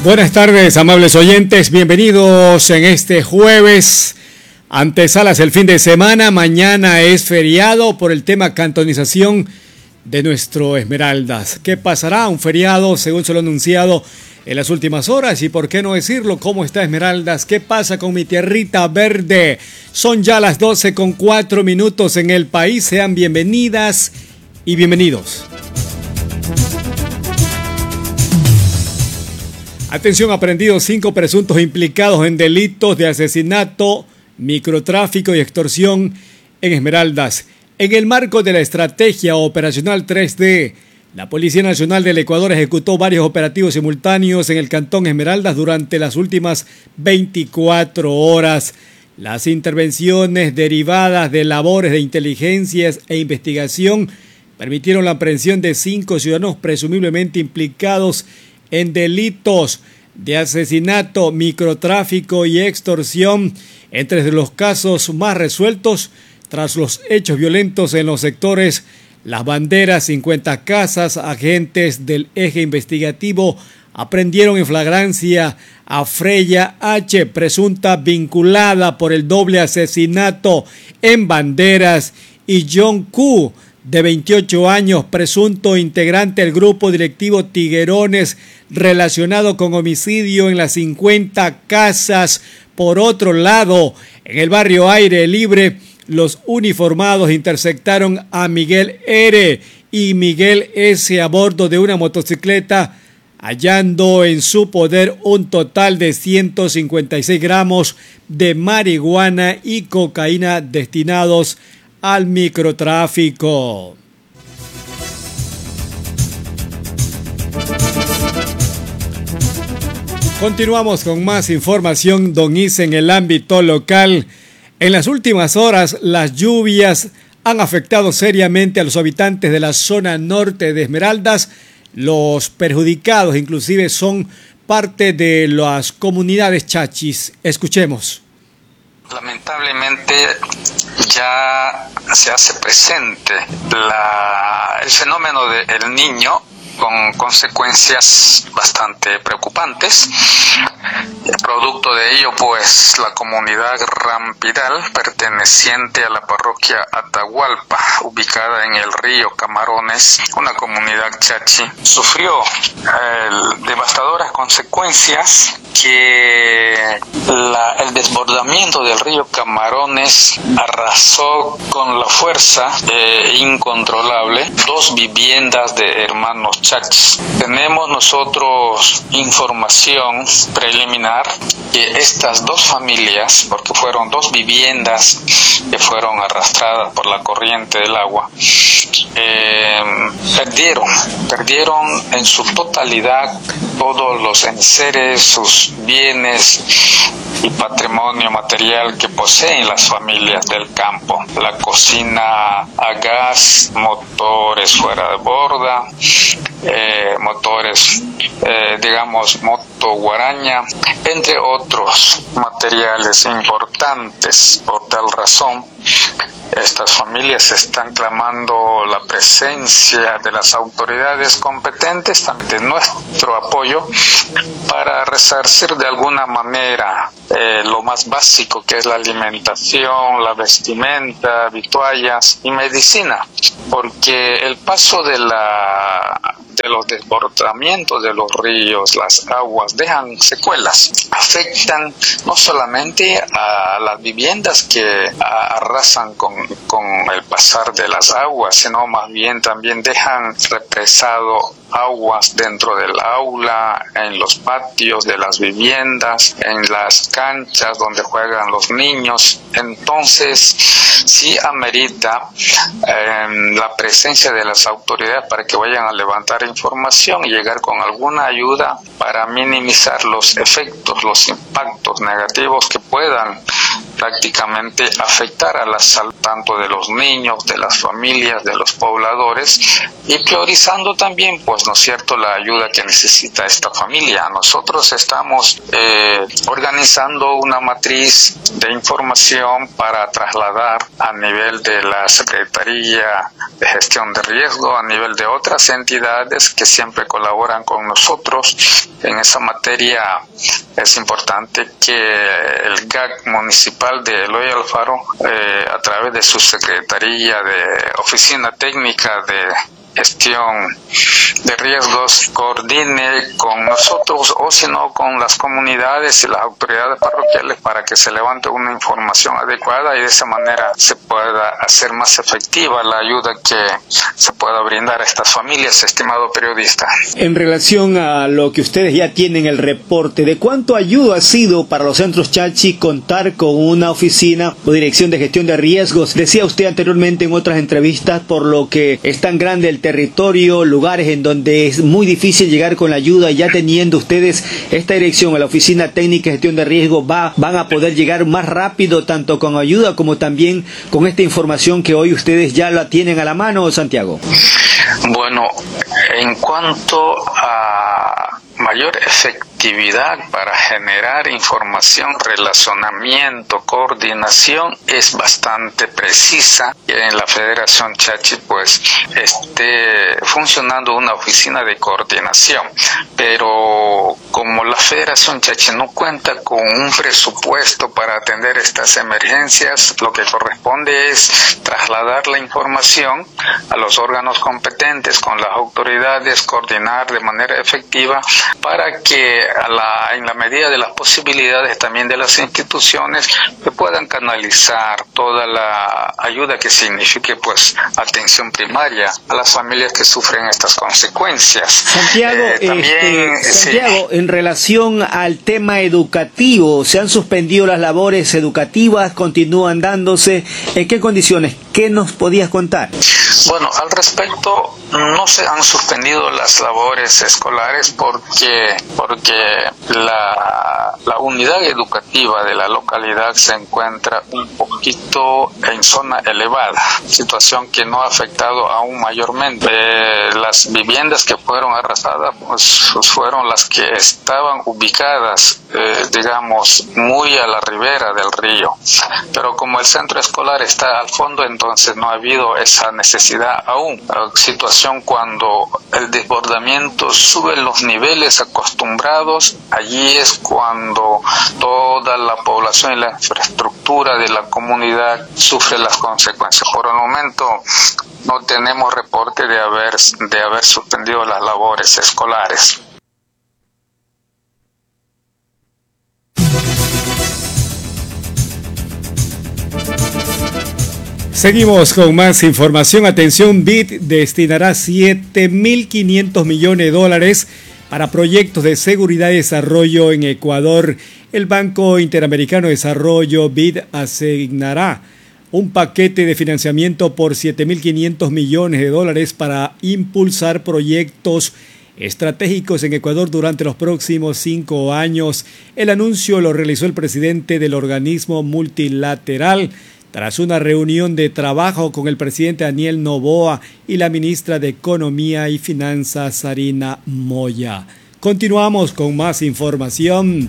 Buenas tardes, amables oyentes, bienvenidos en este jueves, antesalas el fin de semana. Mañana es feriado por el tema cantonización de nuestro Esmeraldas. ¿Qué pasará? Un feriado, según se lo ha anunciado en las últimas horas, y por qué no decirlo, ¿cómo está Esmeraldas? ¿Qué pasa con mi tierrita verde? Son ya las 12:04 en el país. Sean bienvenidas y bienvenidos. Atención, aprendidos 5 presuntos implicados en delitos de asesinato, microtráfico y extorsión en Esmeraldas. En el marco de la estrategia operacional 3D, la Policía Nacional del Ecuador ejecutó varios operativos simultáneos en el cantón Esmeraldas durante las últimas 24 horas. Las intervenciones derivadas de labores de inteligencia e investigación permitieron la aprehensión de 5 ciudadanos presumiblemente implicados en delitos de asesinato, microtráfico y extorsión. Entre los casos más resueltos tras los hechos violentos en los sectores Las Banderas, 50 Casas, agentes del eje investigativo aprendieron en flagrancia a Freya H., presunta vinculada por el doble asesinato en Banderas, y John Q., de 28 años, presunto integrante del grupo directivo Tiguerones relacionado con homicidio en las 50 Casas. Por otro lado, en el barrio Aire Libre, los uniformados interceptaron a Miguel R. y Miguel S. a bordo de una motocicleta, hallando en su poder un total de 156 gramos de marihuana y cocaína destinados al microtráfico. Continuamos con más información, don Isa, en el ámbito local. En las últimas horas, las lluvias han afectado seriamente a los habitantes de la zona norte de Esmeraldas. Los perjudicados inclusive son parte de las comunidades chachis. Escuchemos. Lamentablemente ya se hace presente el fenómeno del Niño, con consecuencias bastante preocupantes. Producto de ello, pues, la comunidad Rampidal, perteneciente a la parroquia Atahualpa, ubicada en el río Camarones, una comunidad chachi, sufrió devastadoras consecuencias que el desbordamiento del río Camarones arrasó con la fuerza incontrolable 2 viviendas de hermanos chachis. Tenemos nosotros información preliminar que estas 2 familias, porque fueron 2 viviendas que fueron arrastradas por la corriente del agua, perdieron en su totalidad todos los enseres, sus bienes y patrimonio material que poseen las familias del campo. La cocina a gas, motores fuera de borda, motores, moto guaraña, entre otros materiales importantes. Por tal razón, estas familias están clamando la presencia de las autoridades competentes, también de nuestro apoyo, para resarcir de alguna manera lo más básico, que es la alimentación, la vestimenta, vituallas y medicina, porque el paso de los desbordamientos de los ríos, las aguas, dejan secuelas, afectan no solamente a las viviendas que arrasan con el pasar de las aguas, sino más bien también dejan represado aguas dentro del aula, en los patios de las viviendas, en las canchas donde juegan los niños. Entonces, sí amerita la presencia de las autoridades para que vayan a levantar información y llegar con alguna ayuda para minimizar los efectos, los impactos negativos que puedan prácticamente afectar a la salud tanto de los niños, de las familias, de los pobladores, y priorizando también, pues, ¿no es cierto?, la ayuda que necesita esta familia. Nosotros estamos organizando una matriz de información para trasladar a nivel de la Secretaría de Gestión de Riesgo, a nivel de otras entidades que siempre colaboran con nosotros en esa materia. Es importante que el GAC municipal de Eloy Alfaro, a través de su Secretaría de Oficina Técnica de Gestión de Riesgos, coordine con nosotros o si no con las comunidades y las autoridades parroquiales para que se levante una información adecuada y de esa manera se pueda hacer más efectiva la ayuda que se pueda brindar a estas familias, estimado periodista. En relación a lo que ustedes ya tienen el reporte, ¿de cuánto ayuda ha sido para los centros Chachi contar con una oficina o dirección de gestión de riesgos? Decía usted anteriormente en otras entrevistas, por lo que es tan grande el territorio, lugares en donde es muy difícil llegar con la ayuda, ya teniendo ustedes esta dirección a la Oficina Técnica de Gestión de Riesgo, van a poder llegar más rápido, tanto con ayuda como también con esta información que hoy ustedes ya la tienen a la mano, Santiago. Bueno, en cuanto a mayor efectividad para generar información, relacionamiento, coordinación, es bastante precisa. En la Federación Chachi pues esté funcionando una oficina de coordinación, pero como la Federación Chachi no cuenta con un presupuesto para atender estas emergencias, lo que corresponde es trasladar la información a los órganos competentes con las autoridades, coordinar de manera efectiva para que en la medida de las posibilidades también de las instituciones que puedan canalizar toda la ayuda que signifique pues atención primaria a las familias que sufren estas consecuencias. Santiago, Santiago, sí. En relación al tema educativo, ¿se han suspendido las labores educativas? ¿Continúan dándose? ¿En qué condiciones? ¿Qué nos podías contar? Bueno, al respecto, no se han suspendido las labores escolares porque la unidad educativa de la localidad se encuentra un poquito en zona elevada, situación que no ha afectado aún mayormente. Las viviendas que fueron arrasadas pues fueron las que estaban ubicadas, digamos, muy a la ribera del río, pero como el centro escolar está al fondo, entonces no ha habido esa necesidad aún. La situación cuando el desbordamiento sube los niveles acostumbrados, allí es cuando toda la población y la infraestructura de la comunidad sufre las consecuencias. Por el momento no tenemos reporte de haber suspendido las labores escolares. Seguimos con más información. Atención, BID destinará $7.500 millones para proyectos de seguridad y desarrollo en Ecuador. El Banco Interamericano de Desarrollo, BID, asignará un paquete de financiamiento por $7.500 millones para impulsar proyectos estratégicos en Ecuador durante los próximos 5 años. El anuncio lo realizó el presidente del organismo multilateral tras una reunión de trabajo con el presidente Daniel Noboa y la ministra de Economía y Finanzas, Sarina Moya. Continuamos con más información.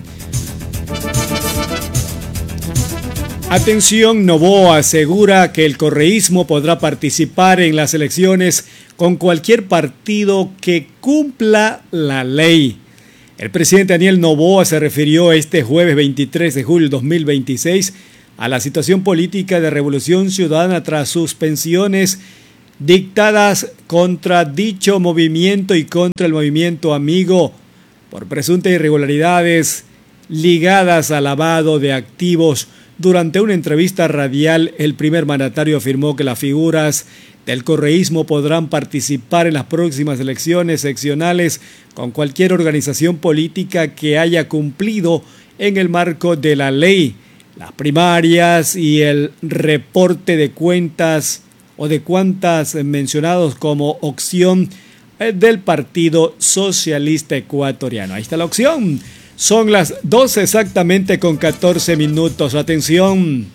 Atención, Noboa asegura que el correísmo podrá participar en las elecciones con cualquier partido que cumpla la ley. El presidente Daniel Noboa se refirió este jueves 23 de julio de 2026 a la situación política de Revolución Ciudadana tras suspensiones dictadas contra dicho movimiento y contra el movimiento Amigo por presuntas irregularidades ligadas al lavado de activos. Durante una entrevista radial, el primer mandatario afirmó que las figuras del correísmo podrán participar en las próximas elecciones seccionales con cualquier organización política que haya cumplido en el marco de la ley, las primarias y el reporte de cuentas o de cuentas mencionados como opción del Partido Socialista Ecuatoriano. Ahí está la opción. Son las 12 exactamente con 14 minutos. Atención.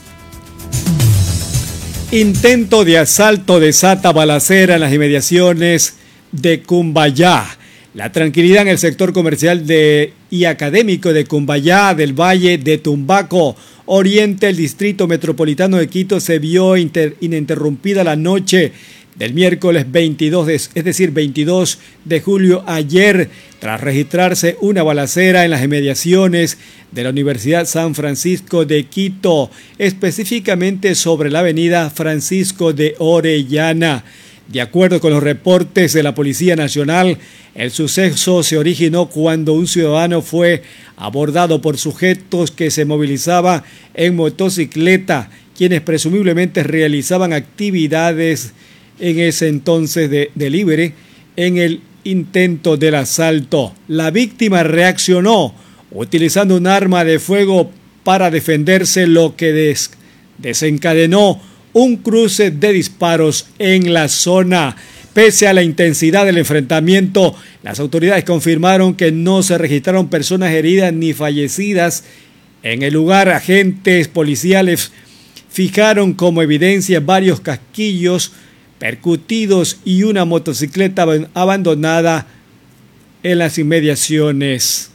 Intento de asalto desata balacera en las inmediaciones de Cumbayá. La tranquilidad en el sector comercial y académico de Cumbayá, del Valle de Tumbaco, oriente del distrito metropolitano de Quito, se vio ininterrumpida la noche del miércoles 22 de julio ayer, tras registrarse una balacera en las inmediaciones de la Universidad San Francisco de Quito, específicamente sobre la avenida Francisco de Orellana. De acuerdo con los reportes de la Policía Nacional, el suceso se originó cuando un ciudadano fue abordado por sujetos que se movilizaban en motocicleta, quienes presumiblemente realizaban actividades en ese entonces de delivery en el intento del asalto. La víctima reaccionó utilizando un arma de fuego para defenderse, lo que desencadenó un cruce de disparos en la zona. Pese a la intensidad del enfrentamiento, las autoridades confirmaron que no se registraron personas heridas ni fallecidas. En el lugar, agentes policiales fijaron como evidencia varios casquillos percutidos y una motocicleta abandonada en las inmediaciones.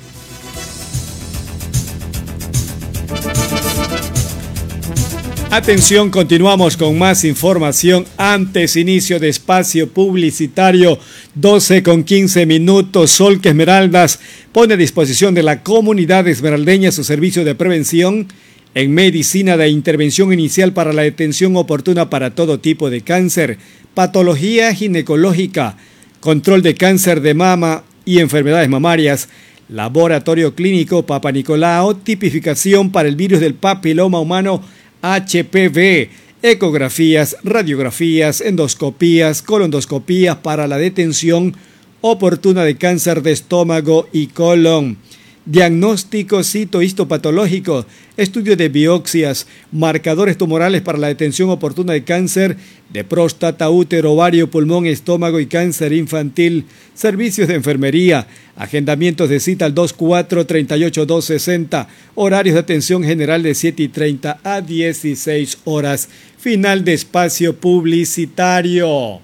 Atención, continuamos con más información antes inicio de espacio publicitario. 12 con 15 minutos. Solca Esmeraldas pone a disposición de la comunidad esmeraldeña su servicio de prevención en medicina de intervención inicial para la detención oportuna para todo tipo de cáncer, patología ginecológica, control de cáncer de mama y enfermedades mamarias, laboratorio clínico Papa Nicolau, tipificación para el virus del papiloma humano HPV, ecografías, radiografías, endoscopías, colondoscopías para la detención oportuna de cáncer de estómago y colon, diagnóstico citohistopatológico, estudio de biopsias, marcadores tumorales para la detención oportuna de cáncer de próstata, útero, ovario, pulmón, estómago y cáncer infantil, servicios de enfermería, agendamientos de cita al 24-38-260, horarios de atención general de 7:30 a 16 horas. Final de espacio publicitario.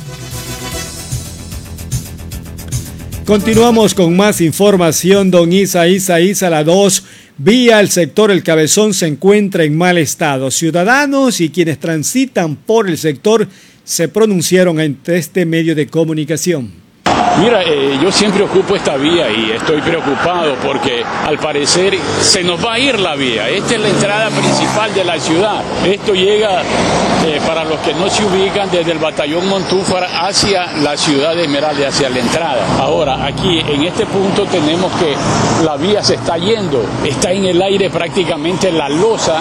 Continuamos con más información. Don Isa, la 2. Vía el sector El Cabezón se encuentra en mal estado. Ciudadanos y quienes transitan por el sector se pronunciaron ante este medio de comunicación. Mira, yo siempre ocupo esta vía y estoy preocupado porque al parecer se nos va a ir la vía. Esta es la entrada principal de la ciudad. Esto llega, para los que no se ubican, desde el batallón Montúfar hacia la ciudad de Esmeralda, hacia la entrada. Ahora, aquí en este punto tenemos que la vía se está yendo. Está en el aire prácticamente la losa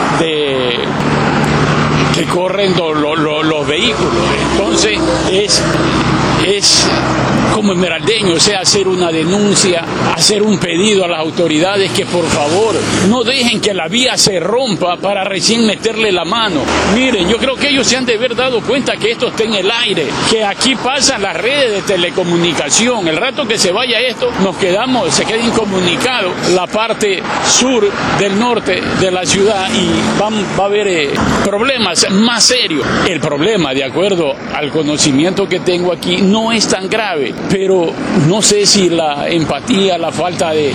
que corren los vehículos. Entonces es como esmeraldeño, o sea, hacer una denuncia, hacer un pedido a las autoridades que por favor no dejen que la vía se rompa para recién meterle la mano. Miren, yo creo que ellos se han de haber dado cuenta que esto está en el aire, que aquí pasan las redes de telecomunicación. El rato que se vaya esto, se queda incomunicado la parte sur del norte de la ciudad y va a haber problemas más serios. El problema, de acuerdo al conocimiento que tengo aquí, no es tan grave, pero no sé si la empatía, la falta de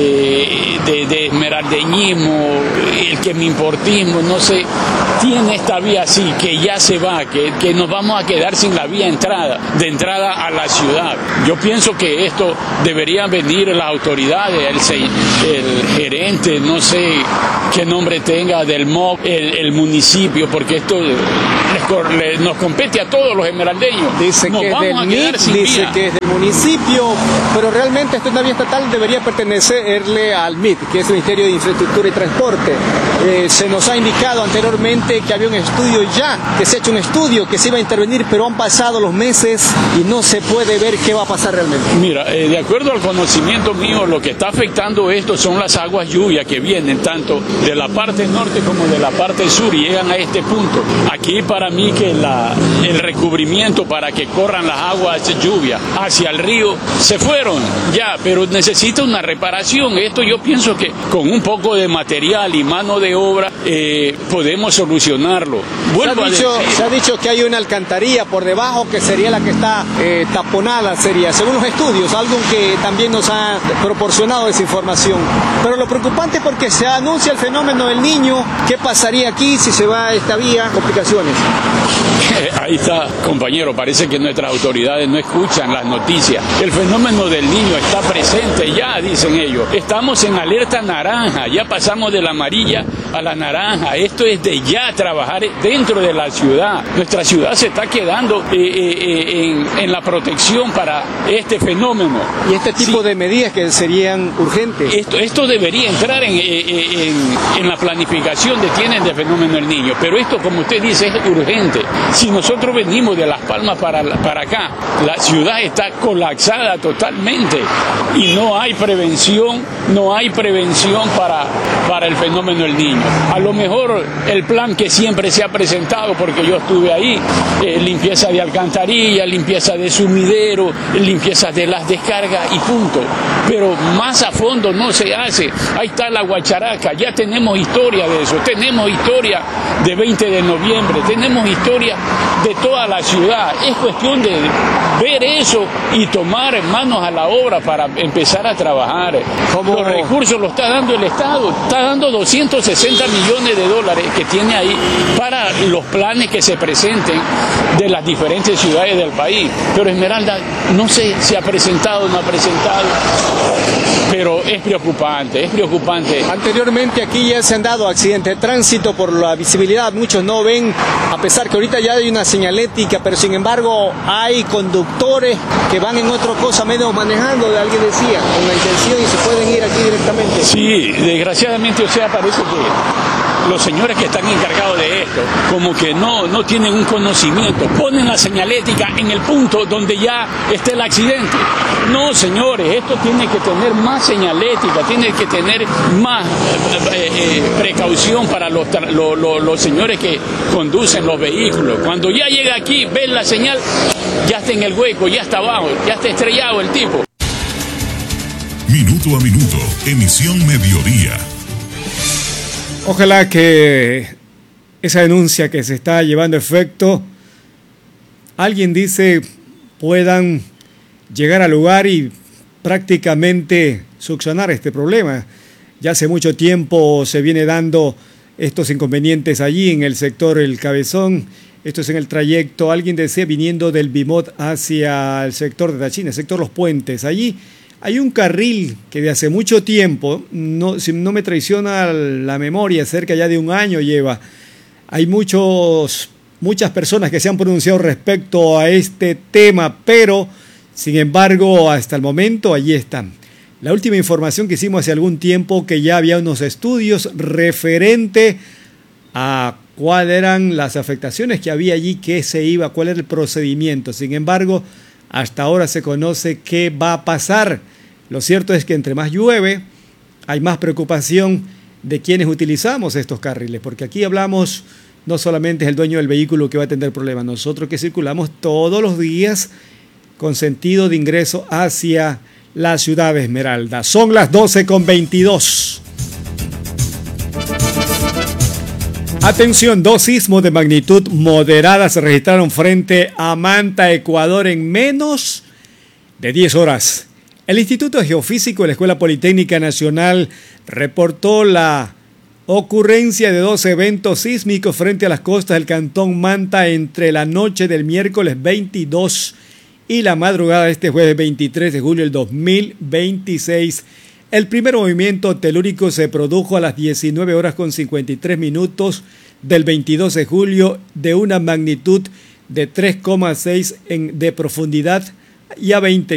esmeraldeñismo, el que me importismo, no sé, tiene esta vía así, que ya se va, que nos vamos a quedar sin la vía de entrada a la ciudad. Yo pienso que esto deberían venir las autoridades, el gerente, no sé qué nombre tenga, del MOB, el municipio, porque esto nos compete a todos los esmeraldeños. Dice que es del MIT, dice que es del municipio, pero realmente esta vía estatal debería pertenecerle al MIT, que es el Ministerio de Infraestructura y Transporte. Se nos ha indicado anteriormente dijiste que había un estudio ya, que se ha hecho un estudio, que se iba a intervenir, pero han pasado los meses y no se puede ver qué va a pasar realmente. Mira, de acuerdo al conocimiento mío, lo que está afectando esto son las aguas lluvias que vienen tanto de la parte norte como de la parte sur y llegan a este punto. Aquí para mí que el recubrimiento para que corran las aguas lluvia hacia el río se fueron ya, pero necesita una reparación. Esto yo pienso que con un poco de material y mano de obra podemos solucionarlo. Se ha dicho que hay una alcantarilla por debajo que sería la que está taponada, sería, según los estudios, algo que también nos ha proporcionado esa información. Pero lo preocupante es porque se anuncia el fenómeno del Niño. ¿Qué pasaría aquí si se va a esta vía? Complicaciones. Ahí está, compañero, parece que nuestras autoridades no escuchan las noticias. El fenómeno del Niño está presente ya, dicen ellos. Estamos en alerta naranja, ya pasamos de la amarilla a la naranja. Esto es de ya trabajar dentro de la ciudad. Nuestra ciudad se está quedando en la protección para este fenómeno. Y este tipo de medidas que serían urgentes. Esto debería entrar en la planificación de quienes del fenómeno del Niño, pero esto, como usted dice, es urgente. Si nosotros venimos de Las Palmas para acá, la ciudad está colapsada totalmente y no hay prevención para el fenómeno del Niño. A lo mejor el plan que siempre se ha presentado, porque yo estuve ahí, limpieza de alcantarilla, limpieza de sumidero, limpieza de las descargas y punto. Pero más a fondo no se hace. Ahí está la Guacharaca, ya tenemos historia de eso, tenemos historia de 20 de noviembre, tenemos historia de toda la ciudad. Es cuestión de ver eso y tomar manos a la obra para empezar a trabajar. Los recursos los está dando el Estado, está dando 260 millones de dólares que tiene ahí para los planes que se presenten de las diferentes ciudades del país. Pero Esmeralda, no sé si ha presentado o no ha presentado, pero es preocupante, es preocupante. Anteriormente aquí ya se han dado accidentes de tránsito por la visibilidad, muchos no ven, a pesar que ahorita ya hay una señalética, pero sin embargo hay conductores que van en otra cosa menos manejando, alguien decía, con la intención y se pueden ir aquí directamente. Sí, desgraciadamente, o sea, parece que los señores que están encargados de esto, como que no tienen un conocimiento, ponen la señalética en el punto donde ya está el accidente. No, señores, esto tiene que tener más señalética, tiene que tener más precaución para los señores que conducen los vehículos. Cuando ya llega aquí, ven la señal, ya está en el hueco, ya está abajo, ya está estrellado el tipo. Minuto a minuto, emisión mediodía. Ojalá que esa denuncia que se está llevando a efecto, alguien dice, puedan llegar al lugar y prácticamente solucionar este problema. Ya hace mucho tiempo se viene dando estos inconvenientes allí en el sector El Cabezón. Esto es en el trayecto, alguien decía, viniendo del Bimot hacia el sector de Tachina, el sector Los Puentes. Allí hay un carril que de hace mucho tiempo, si no me traiciona la memoria, cerca ya de un año lleva. Hay muchas personas que se han pronunciado respecto a este tema, pero sin embargo, hasta el momento, allí están. La última información que hicimos hace algún tiempo, que ya había unos estudios referente a cuáles eran las afectaciones que había allí, cuál era el procedimiento. Sin embargo, hasta ahora se conoce qué va a pasar. Lo cierto es que entre más llueve, hay más preocupación de quienes utilizamos estos carriles, porque aquí hablamos, no solamente es el dueño del vehículo que va a tener problemas, nosotros que circulamos todos los días con sentido de ingreso hacia la ciudad de Esmeralda. Son las 12:22. Atención, 2 sismos de magnitud moderada se registraron frente a Manta, Ecuador, en menos de 10 horas. El Instituto Geofísico de la Escuela Politécnica Nacional reportó la ocurrencia de 2 eventos sísmicos frente a las costas del cantón Manta entre la noche del miércoles 22 y la madrugada de este jueves 23 de julio del 2026. El primer movimiento telúrico se produjo a las 19 horas con 53 minutos del 22 de julio de una magnitud de 3,6 de profundidad y a 20